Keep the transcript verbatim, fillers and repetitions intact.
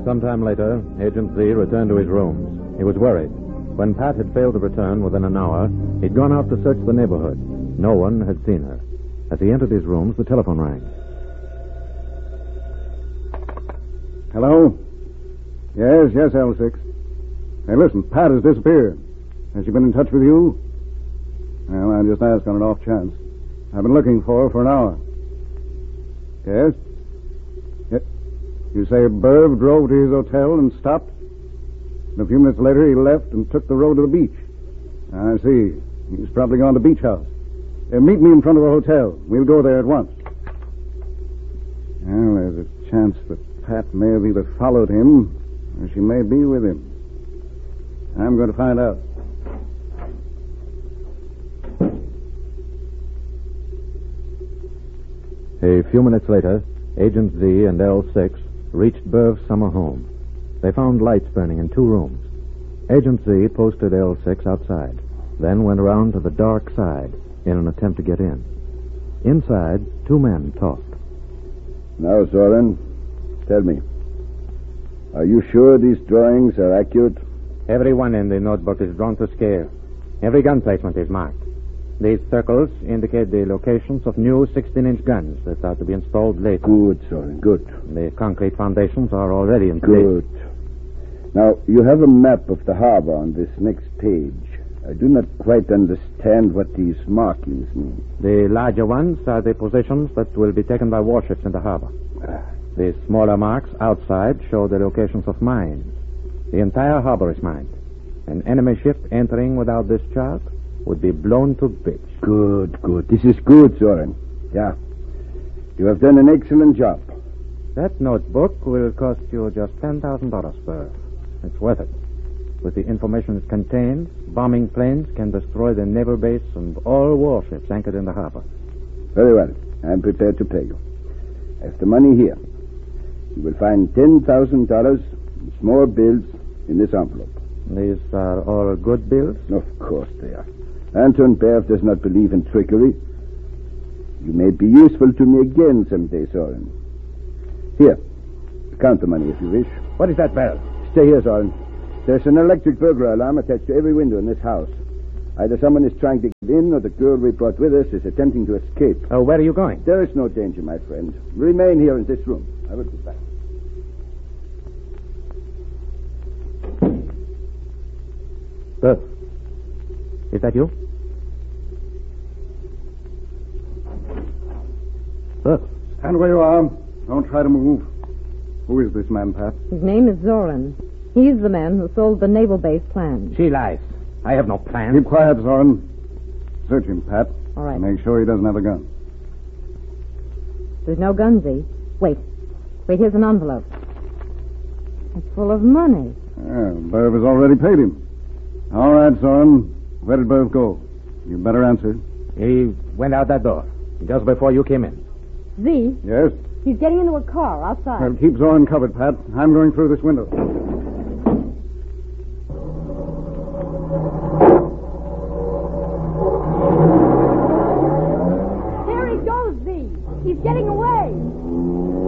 Sometime later, Agent Z returned to his rooms. He was worried. When Pat had failed to return within an hour, he'd gone out to search the neighborhood. No one had seen her. As he entered his rooms, the telephone rang. Hello? Yes, yes, L six. Hey, listen, Pat has disappeared. Has she been in touch with you? Well, I just asked on an off chance. I've been looking for her for an hour. Yes? Yes. You say Burv drove to his hotel and stopped? And a few minutes later, he left and took the road to the beach. I see. He's probably gone to the beach house. Uh, meet me in front of the hotel. We'll go there at once. Well, there's a chance that Pat may have either followed him or she may be with him. I'm going to find out. A few minutes later, Agent Z and L six reached Burv's summer home. They found lights burning in two rooms. Agent Z posted L six outside, then went around to the dark side in an attempt to get in. Inside, two men talked. Now, Soren, tell me, are you sure these drawings are accurate? Everyone in the notebook is drawn to scale. Every gun placement is marked. These circles indicate the locations of new sixteen-inch guns that are to be installed later. Good, Soren, good. The concrete foundations are already in place. Good. Now, you have a map of the harbor on this next page. I do not quite understand what these markings mean. The larger ones are the positions that will be taken by warships in the harbor. Ah. The smaller marks outside show the locations of mines. The entire harbor is mined. An enemy ship entering without this chart would be blown to bits. Good, good. This is good, Soren. Yeah. You have done an excellent job. That notebook will cost you just ten thousand dollars, Burr. It's worth it. With the information it contains, bombing planes can destroy the naval base and all warships anchored in the harbor. Very well. I'm prepared to pay you. I have the money here. You will find ten thousand dollars in small bills in this envelope. These are all good bills? Of course they are. Anton Berv does not believe in trickery. You may be useful to me again someday, Soren. Here, count the money if you wish. What is that, Bell? Stay here, Soren. There's an electric burglar alarm attached to every window in this house. Either someone is trying to get in or the girl we brought with us is attempting to escape. Oh, where are you going? There is no danger, my friend. Remain here in this room. I will be back. Burr, is that you? Burr. Stand where you are. Don't try to move. Who is this man, Pat? His name is Zoran. He's the man who sold the naval base plan. She lies. I have no plan. Keep quiet, Zoran. Search him, Pat. All right. Make sure he doesn't have a gun. There's no gun, Z. Wait. Wait, here's an envelope. It's full of money. Yeah, Burv has already paid him. All right, Zoran. Where did Burv go? You better answer. He went out that door just before you came in. Z? Yes? He's getting into a car outside. Well, keep Zoran covered, Pat. I'm going through this window. There he goes, Z. He's getting away.